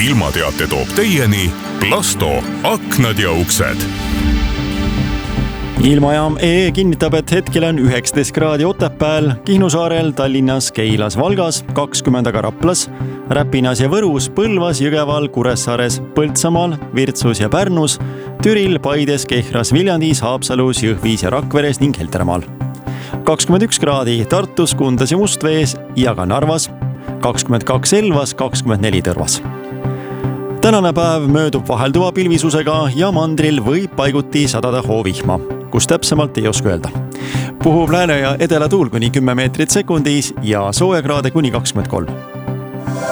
ilmateate toob teieni Plasto aknad ja uksed. Ilmajaam EE kinnitab, et hetkel on 19 kraadi Otepääl, Kihnu saarel, Tallinnas, Keilas, Valgas, 20 aga Raplas, Räpinas ja Võrus, Põlvas, Jõgeval, Kuressaares, Põltsamaal, Virtsus ja Pärnus, Türil, Paides, Kehras, Viljandis, Haapsalus, Jõhvis ja Rakveres ning Heltermaal. 21 kraadi Tartus, Kundas ja Mustvees ja ka Narvas, 22 Elvas, 24 Tõrvas. Tänane päev möödub vahelduva pilvisusega ja mandril võib paiguti sadada hoovihma, kus täpsemalt ei oska öelda. Puhub lääne ja edela tuul kuni 10 meetrit sekundis ja soojakraade kuni 23.